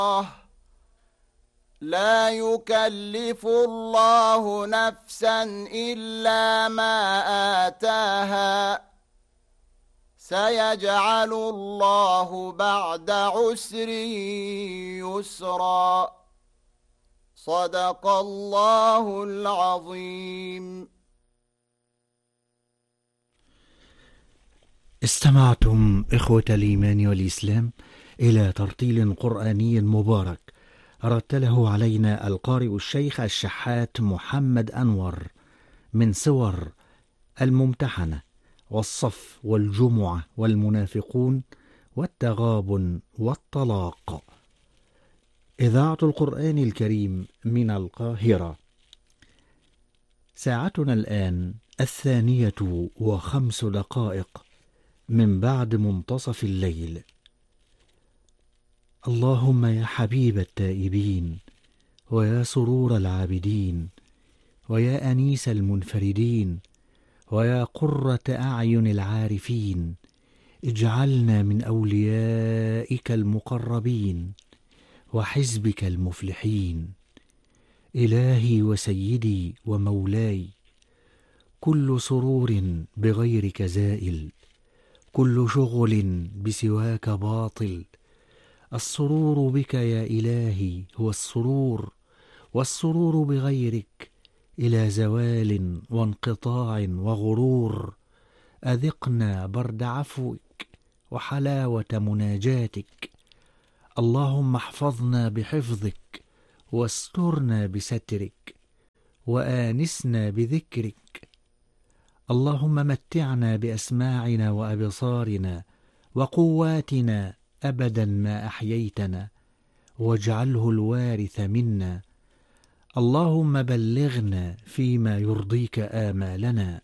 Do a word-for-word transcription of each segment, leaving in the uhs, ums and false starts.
لا يكلف الله نفسا إلا ما آتاها سيجعل الله بعد عسر يسرا صدق الله العظيم. استمعتم إخوة الإيمان والإسلام إلى ترتيل قرآني مبارك رتله علينا القارئ الشيخ الشحات محمد أنور من سور الممتحنة والصف والجمعة والمنافقون والتغابن والطلاق. إذاعة القرآن الكريم من القاهرة. ساعتنا الآن الثانية وخمس دقائق من بعد منتصف الليل. اللهم يا حبيب التائبين، ويا سرور العابدين، ويا أنيس المنفردين، ويا قرة أعين العارفين، اجعلنا من أوليائك المقربين وحزبك المفلحين. إلهي وسيدي ومولاي، كل سرور بغيرك زائل، كل شغل بسواك باطل. السرور بك يا إلهي هو السرور، والسرور بغيرك إلى زوال وانقطاع وغرور. أذقنا برد عفوك وحلاوة مناجاتك. اللهم احفظنا بحفظك، واسترنا بسترك، وآنسنا بذكرك. اللهم متعنا بأسماعنا وأبصارنا وقواتنا أبدا ما أحييتنا، واجعله الوارث منا. اللهم بلغنا فيما يرضيك آمالنا.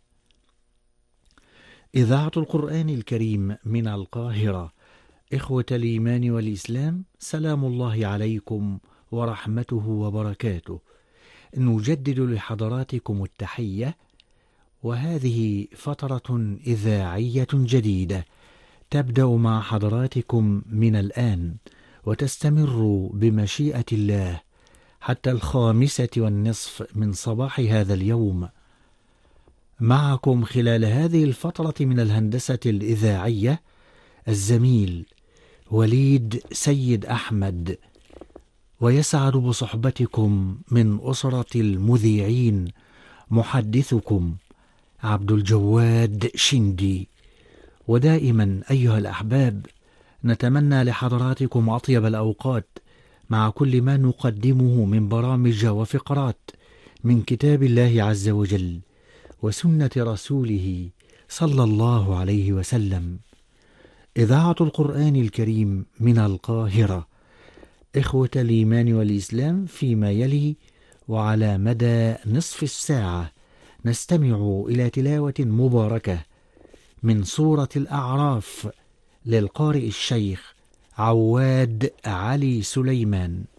إذاعة القرآن الكريم من القاهرة. إخوة الإيمان والإسلام، سلام الله عليكم ورحمته وبركاته. نجدد لحضراتكم التحية، وهذه فترة إذاعية جديدة تبدأ مع حضراتكم من الآن، وتستمر بمشيئة الله حتى الخامسة والنصف من صباح هذا اليوم. معكم خلال هذه الفترة من الهندسة الإذاعية الزميل وليد سيد أحمد، ويسعد بصحبتكم من أسرة المذيعين محدثكم عبد الجواد شندي. ودائما أيها الأحباب، نتمنى لحضراتكم أطيب الأوقات مع كل ما نقدمه من برامج وفقرات من كتاب الله عز وجل وسنة رسوله صلى الله عليه وسلم. إذاعة القرآن الكريم من القاهرة. إخوة الإيمان والإسلام، فيما يلي وعلى مدى نصف الساعة نستمع إلى تلاوة مباركة من سورة الأعراف للقارئ الشيخ عواد علي سليمان.